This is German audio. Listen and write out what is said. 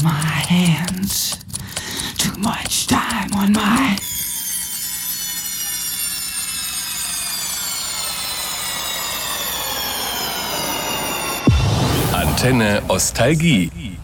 my hands. Too much time on my... Antenne Ostalgie.